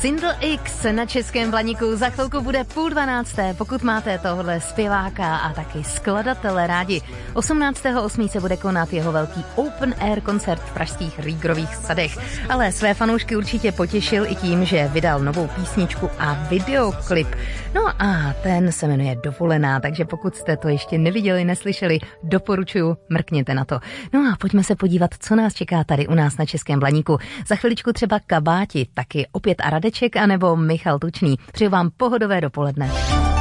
Single X na Českém Blaníku. Za chvilku bude 11:30. Pokud máte tohle zpěváka a taky skladatele rádi, 18.8. se bude konat jeho velký open air koncert v pražských Rýgrových sadech. Ale své fanoušky určitě potěšil i tím, že vydal novou písničku a videoklip. No a ten se jmenuje Dovolená, takže pokud jste to ještě neviděli, neslyšeli, doporučuju, mrkněte na to. No a pojďme se podívat, co nás čeká tady u nás na Českém Blaníku. Za chviličku třeba Kabáti, taky opět Radeček anebo Michal Tučný. Přeju vám pohodové dopoledne.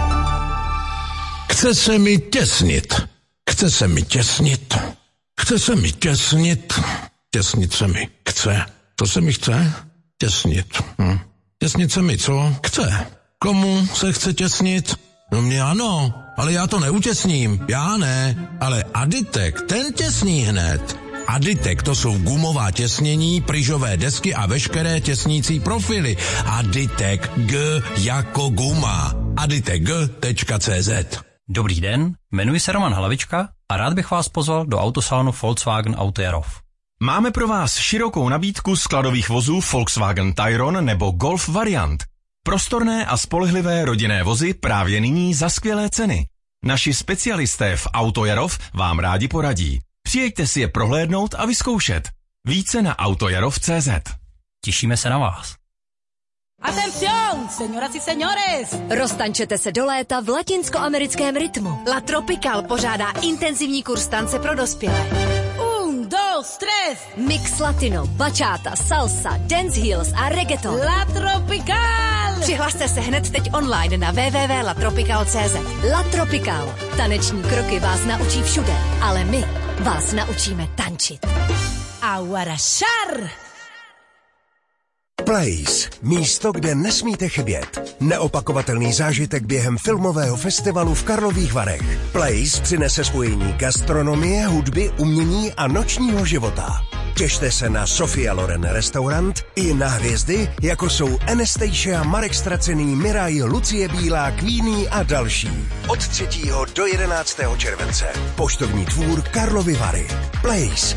Chce se mi těsnit. Chce se mi těsnit. Chce se mi těsnit. Těsnit se mi chce. To se mi chce? Těsnit. Těsnit se mi co? Chce. Komu se chce těsnit? No mě ano, ale já to neutěsním. Já ne, ale Aditek, ten těsní hned. Aditek, to jsou gumová těsnění, pryžové desky a veškeré těsnící profily. Aditek, G jako guma. aditek.cz. Dobrý den, jmenuji se Roman Hlavička a rád bych vás pozval do autosalonu Volkswagen Auto Jarov. Máme pro vás širokou nabídku skladových vozů Volkswagen Tayron nebo Golf variant. Prostorné a spolehlivé rodinné vozy právě nyní za skvělé ceny. Naši specialisté v Auto Jarov vám rádi poradí. Přijeďte si je prohlédnout a vyzkoušet. Více na autojarov.cz. Těšíme se na vás. Atención, señoras y señores! Roztančete se do léta v latinskoamerickém rytmu. La Tropical pořádá intenzivní kurz tance pro dospělé. 1, 2, 3. Mix latino, bachata, salsa, dance heels a reggaeton. La Tropical! Přihlaste se hned teď online na www.latropical.cz. La Tropical. Taneční kroky vás naučí všude, ale my vás naučíme tančit. Aguarashar! Place. Místo, kde nesmíte chybět. Neopakovatelný zážitek během filmového festivalu v Karlových Varech. Place přinese spojení gastronomie, hudby, umění a nočního života. Těšte se na Sofia Loren restaurant i na hvězdy, jako jsou Anastasia, Marek Stracený, Miraj, Lucie Bílá, Queenie a další. Od 3. do 11. července. Poštovní dvůr Karlovy Vary. Place.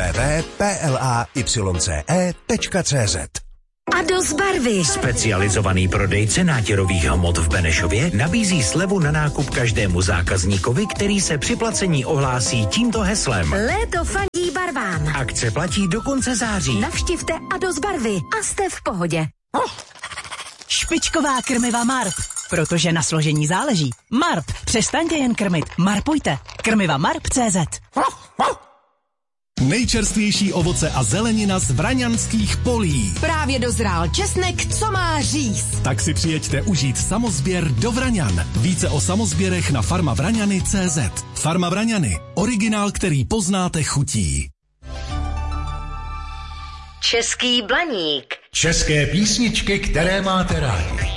www.playce.cz. Ados barvy. Specializovaný prodejce nátěrových hmot v Benešově nabízí slevu na nákup každému zákazníkovi, který se při placení ohlásí tímto heslem. Léto fandí barvám. Akce platí do konce září. Navštivte Ados barvy a jste v pohodě. Špičková krmiva Marp, protože na složení záleží. Marp, přestaňte jen krmit, marpujte. Krmiva Marp.cz. Nejčerstvější ovoce a zelenina z vraňanských polí. Právě dozrál česnek, co má říct. Tak si přijeďte užít samozběr do Vraňan. Více o samozběrech na farmavraňany.cz. Farma Vraňany. Originál, který poznáte chutí. Český Blaník. České písničky, které máte rádi.